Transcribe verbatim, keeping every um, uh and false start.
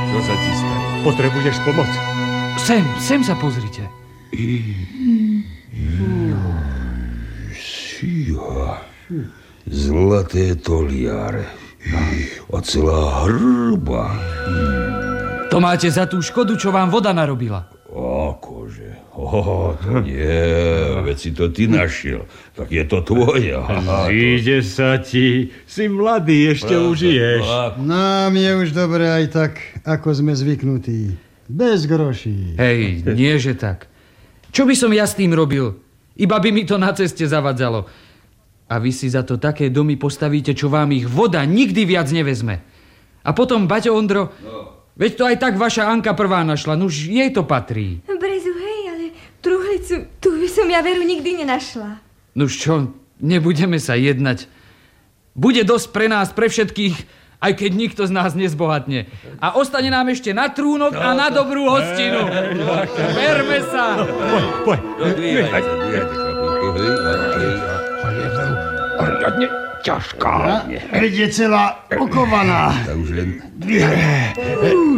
Čo sa ti stane? Potrebuješ pomoc? Sem, sem sa pozrite. Síha. Zlaté toliare. A celá hrba. To máte za tú škodu, čo vám voda narobila. Akože? Oh, to nie. Veď si to ty našiel. Tak je to tvoje. Zíde sa ti. Si mladý, ešte užiješ. Nám je už dobre aj tak, ako sme zvyknutí. Bez groší. Hej, nie že tak. Čo by som ja s tým robil? Iba by mi to na ceste zavadzalo. A vy si za to také domy postavíte, čo vám ich voda nikdy viac nevezme. A potom, Baťo Ondro, no. Veď to aj tak vaša Anka prvá našla. Nuž jej to patrí. Brezu, hej, ale truhlicu, tu by som ja veru nikdy nenašla. Nuž čo, nebudeme sa jednať. Bude dosť pre nás, pre všetkých, aj keď nikto z nás nezbohatne. A ostane nám ešte na trúnok a na dobrú hostinu. Verme sa. Poď, poď. Dvíhajte, dvíhajte, chlapi. Je veru poriadne ťažká. Veď je celá okovaná. Tak už len... Dvíhaj.